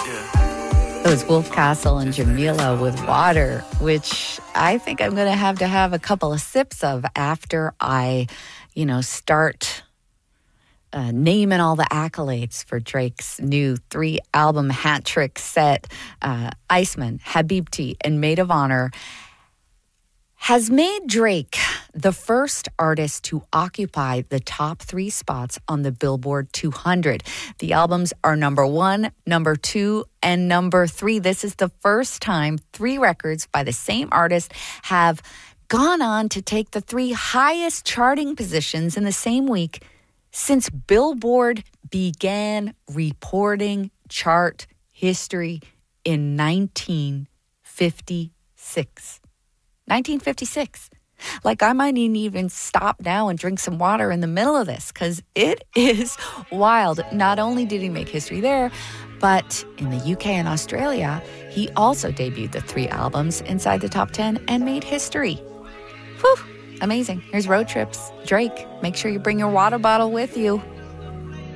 It was Wolf Castle and Jamila with Water, which I think I'm going to have a couple of sips of after I, start naming all the accolades for Drake's new 3-album hat trick set. Iceman, Habibti, and Maid of Honor has made Drake the first artist to occupy the top 3 spots on the Billboard 200. The albums are number 1, number 2, and number 3. This is the first time 3 records by the same artist have gone on to take the 3 highest charting positions in the same week since Billboard began reporting chart history in 1956. 1956. Like, I might even stop now and drink some water in the middle of this because it is wild. Not only did he make history there, but in the UK and Australia, he also debuted the 3 albums inside the top 10 and made history. Whew, amazing. Here's Road Trips. Drake, make sure you bring your water bottle with you.